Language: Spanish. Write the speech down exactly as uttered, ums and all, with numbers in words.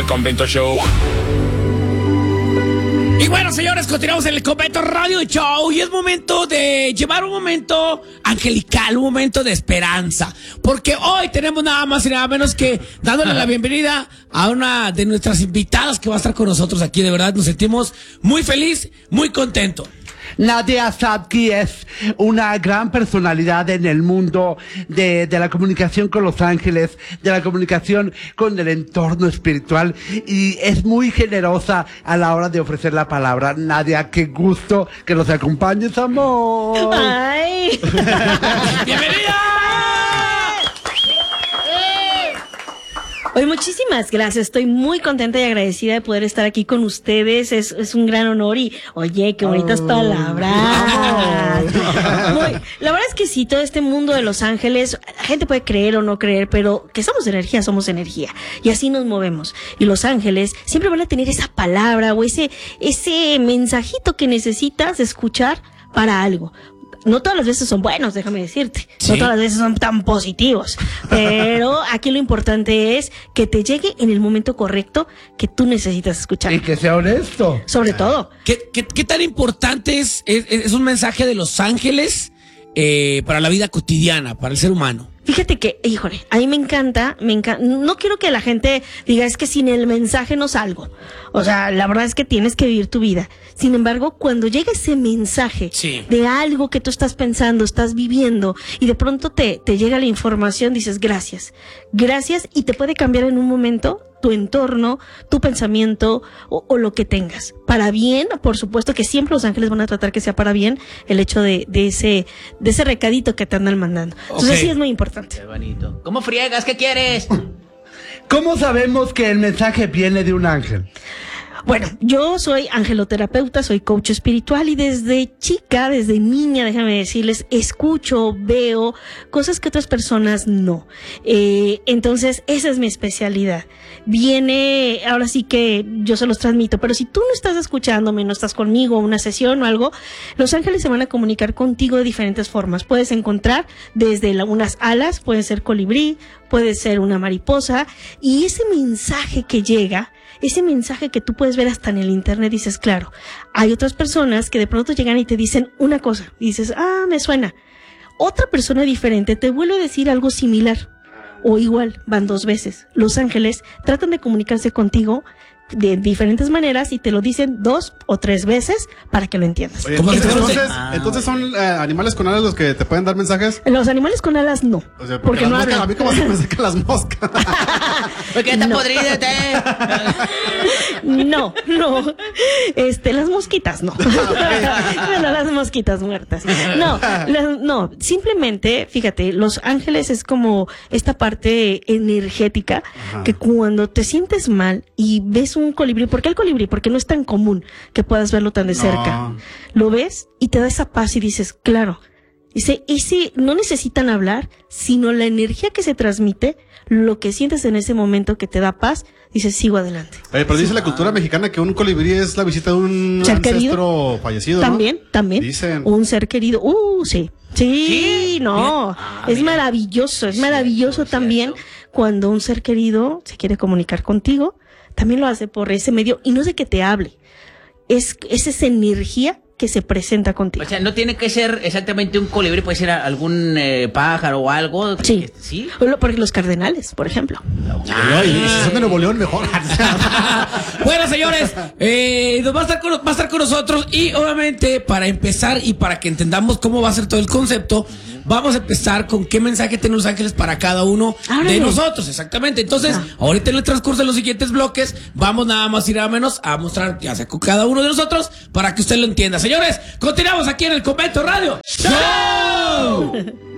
El Convento Show. Y bueno, señores, continuamos en el Convento Radio Show y es momento de llevar un momento angelical, un momento de esperanza, porque hoy tenemos nada más y nada menos que dándole la bienvenida a una de nuestras invitadas que va a estar con nosotros aquí. De verdad, nos sentimos muy feliz, muy contento. Nadia Sadki es una gran personalidad en el mundo de, de la comunicación con los ángeles, de la comunicación con el entorno espiritual, y es muy generosa a la hora de ofrecer la palabra. Nadia, qué gusto que nos acompañes, amor. ¡Ay! ¡Bienvenida! Oye, muchísimas gracias. Estoy muy contenta y agradecida de poder estar aquí con ustedes. Es, es un gran honor y, oye, qué bonitas oh, palabras. Muy, la verdad es que sí, todo este mundo de Los Ángeles, la gente puede creer o no creer, pero que somos energía, somos energía. Y así nos movemos. Y Los Ángeles siempre van a tener esa palabra o ese, ese mensajito que necesitas escuchar para algo. No todas las veces son buenos, déjame decirte. ¿Sí? No todas las veces son tan positivos. Pero aquí lo importante es que te llegue en el momento correcto que tú necesitas escuchar. Y que sea honesto. Sobre todo. ¿Qué, qué, qué tan importante es, es, es un mensaje de Los Ángeles eh, para la vida cotidiana, para el ser humano? Fíjate que, híjole, a mí me encanta, me encanta, no quiero que la gente diga, es que sin el mensaje no salgo. O sea, la verdad es que tienes que vivir tu vida. Sin embargo, cuando llega ese mensaje sí. de algo que tú estás pensando, estás viviendo, y de pronto te, te llega la información, dices, gracias, gracias, y te puede cambiar en un momento tu entorno, tu pensamiento o, o lo que tengas. Para bien, por supuesto que siempre los ángeles van a tratar que sea para bien el hecho de, de ese de ese recadito que te andan mandando. Entonces okay. sí es muy importante. Qué bonito. ¿Cómo friegas? ¿Qué quieres? ¿Cómo sabemos que el mensaje viene de un ángel? Bueno, yo soy angeloterapeuta, soy coach espiritual y desde chica, desde niña, déjame decirles, escucho, veo cosas que otras personas no. Eh, entonces, esa es mi especialidad. Viene, ahora sí que yo se los transmito, pero si tú no estás escuchándome, no estás conmigo, una sesión o algo, los ángeles se van a comunicar contigo de diferentes formas. Puedes encontrar desde la, unas alas, puede ser colibrí, puede ser una mariposa, y ese mensaje que llega, ese mensaje que tú puedes ver hasta en el internet, dices, claro, hay otras personas que de pronto llegan y te dicen una cosa, y dices, ah, me suena. Otra persona diferente te vuelve a decir algo similar, o igual, van dos veces. Los ángeles tratan de comunicarse contigo de diferentes maneras y te lo dicen dos o tres veces para que lo entiendas. Oye, entonces, entonces, ah, entonces son eh, animales con alas los que te pueden dar mensajes. Los animales con alas no. O sea, porque, porque no moscas, a mí como se me sacan las moscas. Porque está no. podrida, te. No, no. Este, las mosquitas no. Bueno, las mosquitas muertas. No, las, no. Simplemente, fíjate, los ángeles es como esta parte energética. Ajá. Que cuando te sientes mal y ves un un colibrí. ¿Por qué el colibrí? Porque no es tan común que puedas verlo tan de cerca. No. Lo ves y te da esa paz y dices, claro. Dice, y si no necesitan hablar, sino la energía que se transmite, lo que sientes en ese momento que te da paz, dices, sigo adelante. Oye, pero dice la cultura mexicana que un colibrí es la visita de un ¿Ser ancestro querido? Fallecido, ¿no? También, también. Dicen. Un ser querido. Uh, sí. Sí, ¿Sí? no. Ah, es mira. maravilloso, es maravilloso cierto, también cierto. Cuando un ser querido se quiere comunicar contigo. También lo hace por ese medio y no es de que te hable, es, es esa energía que se presenta contigo. O sea, no tiene que ser exactamente un colibrí, puede ser algún eh, pájaro o algo. Sí, que, ¿sí? Porque los cardenales, por ejemplo. Ah, y si son de Nuevo León, mejor. Bueno, señores, eh, va a estar con, va a estar con nosotros y obviamente para empezar y para que entendamos cómo va a ser todo el concepto, vamos a empezar con qué mensaje tienen los ángeles para cada uno ¡Árale! De nosotros, exactamente. Entonces, ah. ahorita en el transcurso de los siguientes bloques, vamos nada más y nada menos a mostrar qué hace con cada uno de nosotros para que usted lo entienda. Señores, continuamos aquí en el Convento Radio Show.